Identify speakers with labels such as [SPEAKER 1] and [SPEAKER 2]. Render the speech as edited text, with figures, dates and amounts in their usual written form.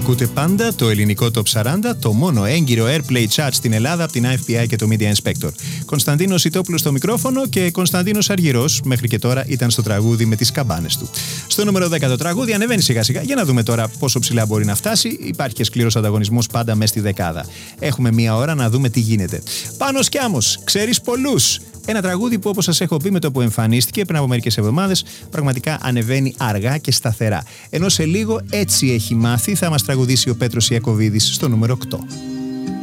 [SPEAKER 1] Ακούτε πάντα το ελληνικό Top 40, το μόνο έγκυρο Airplay Chart στην Ελλάδα από την IFPI και το Media Inspector. Κωνσταντίνος Ιτόπουλος στο μικρόφωνο και Κωνσταντίνος Αργυρός μέχρι και τώρα ήταν στο τραγούδι με τις καμπάνες του. Στο νούμερο 10 το τραγούδι ανεβαίνει σιγά σιγά. Για να δούμε τώρα πόσο ψηλά μπορεί να φτάσει. Υπάρχει και σκληρός ανταγωνισμός πάντα μέσα στη δεκάδα. Έχουμε μία ώρα να δούμε τι γίνεται. Πάνος Κιάμος, ξέρεις πολλούς. Ένα τραγούδι που, όπως σας έχω πει, με το που εμφανίστηκε πριν από μερικές εβδομάδες, πραγματικά ανεβαίνει αργά και σταθερά. Ενώ σε λίγο Έτσι έχει μάθει θα μας τραγουδήσει ο Πέτρος Ιακωβίδης στο νούμερο 8.